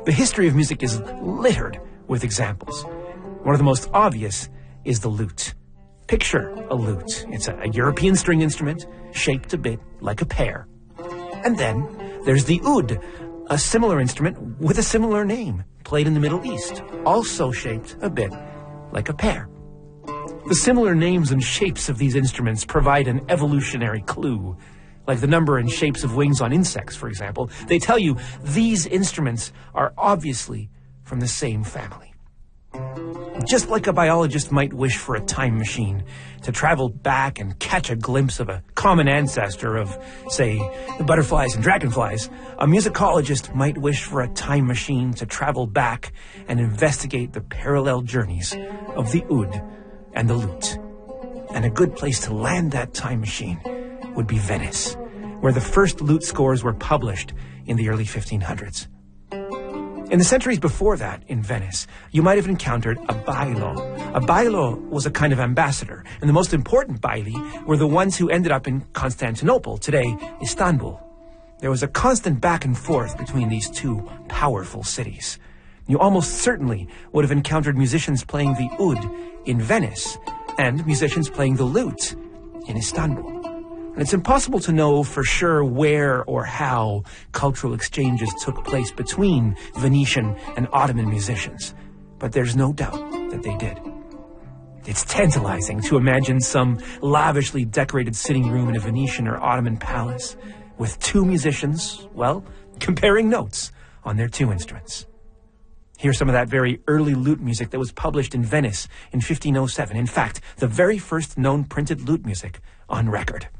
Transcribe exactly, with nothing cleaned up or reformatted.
The history of music is littered with examples. One of the most obvious is the lute. Picture a lute. It's a, a European string instrument shaped a bit like a pear. And then there's the oud, a similar instrument with a similar name, played in the Middle East, also shaped a bit like a pear. The similar names and shapes of these instruments provide an evolutionary clue. Like the number and shapes of wings on insects, for example, they tell you these instruments are obviously from the same family. Just like a biologist might wish for a time machine to travel back and catch a glimpse of a common ancestor of, say, the butterflies and dragonflies, a musicologist might wish for a time machine to travel back and investigate the parallel journeys of the oud and the lute. And a good place to land that time machine would be Venice, where the first lute scores were published in the early fifteen hundreds. In the centuries before that, in Venice, you might have encountered a bailo. A bailo was a kind of ambassador, and the most important baili were the ones who ended up in Constantinople, today Istanbul. There was a constant back and forth between these two powerful cities. You almost certainly would have encountered musicians playing the oud in Venice and musicians playing the lute in Istanbul. And it's impossible to know for sure where or how cultural exchanges took place between Venetian and Ottoman musicians, but there's no doubt that they did. It's tantalizing to imagine some lavishly decorated sitting room in a Venetian or Ottoman palace with two musicians, well, comparing notes on their two instruments. Here's some of that very early lute music that was published in Venice in fifteen oh seven. In fact, the very first known printed lute music on record.